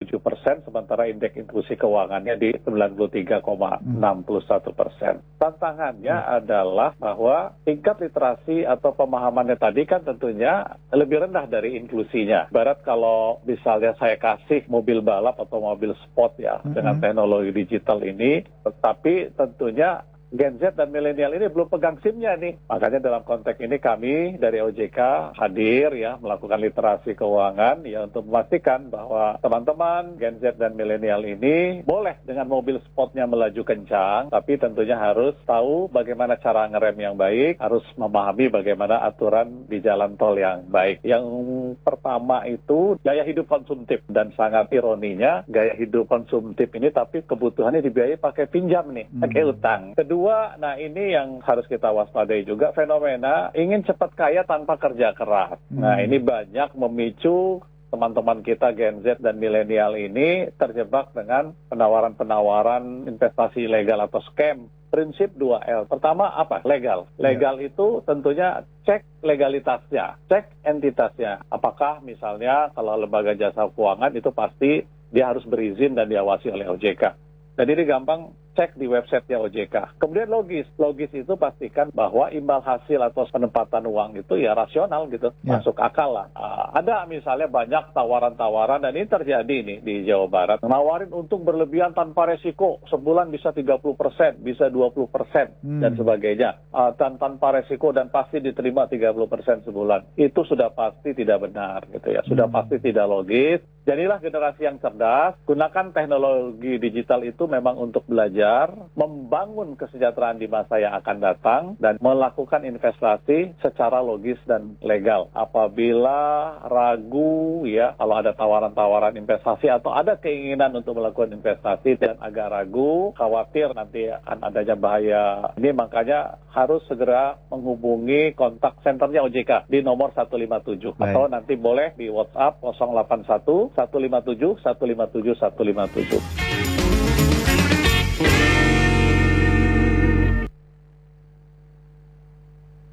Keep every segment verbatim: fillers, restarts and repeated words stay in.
tujuh persen, sementara indeks inklusi keuangannya di sembilan puluh tiga koma enam satu persen. Tantangannya hmm. adalah bahwa tingkat literasi atau pemahamannya tadi kan tentunya lebih rendah dari inklusinya. Barat kalau misalnya saya kasih mobil balap atau mobil sport ya hmm. dengan teknologi digital ini, tetapi tentunya Gen Z dan milenial ini belum pegang SIM-nya nih. Makanya dalam konteks ini kami dari O J K hadir ya melakukan literasi keuangan ya untuk memastikan bahwa teman-teman Gen Z dan milenial ini boleh dengan mobil sportnya melaju kencang, tapi tentunya harus tahu bagaimana cara ngerem yang baik, harus memahami bagaimana aturan di jalan tol yang baik. Yang pertama itu gaya hidup konsumtif, dan sangat ironinya gaya hidup konsumtif ini tapi kebutuhannya dibiayai pakai pinjam nih, pakai hmm. utang. Kedua Dua, nah ini yang harus kita waspadai juga, fenomena ingin cepat kaya tanpa kerja keras. Hmm. Nah ini banyak memicu teman-teman kita Gen Z dan milenial ini terjebak dengan penawaran-penawaran investasi ilegal atau scam. Prinsip dua L. Pertama apa? Legal. Legal yeah. itu tentunya cek legalitasnya, cek entitasnya. Apakah misalnya kalau lembaga jasa keuangan itu pasti dia harus berizin dan diawasi oleh O J K. Jadi ini gampang, cek di websitenya O J K. Kemudian logis. Logis itu pastikan bahwa imbal hasil atau penempatan uang itu ya rasional gitu. Ya. Masuk akal lah. Uh, ada misalnya banyak tawaran-tawaran, dan ini terjadi nih di Jawa Barat. Nawarin untung berlebihan tanpa resiko. Sebulan bisa tiga puluh persen, bisa dua puluh persen, hmm. dan sebagainya. Uh, dan tanpa resiko dan pasti diterima tiga puluh persen sebulan. Itu sudah pasti tidak benar gitu ya. Sudah hmm. pasti tidak logis. Jadilah generasi yang cerdas, gunakan teknologi digital itu memang untuk belajar, membangun kesejahteraan di masa yang akan datang, dan melakukan investasi secara logis dan legal. Apabila ragu ya, kalau ada tawaran-tawaran investasi atau ada keinginan untuk melakukan investasi dan agak ragu, khawatir nanti akan adanya bahaya, ini makanya harus segera menghubungi kontak senternya O J K di nomor satu lima tujuh. Baik. Atau nanti boleh di WhatsApp nol delapan satu satu lima tujuh satu lima tujuh satu lima tujuh.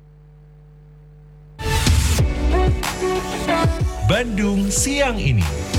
Bandung Siang Ini.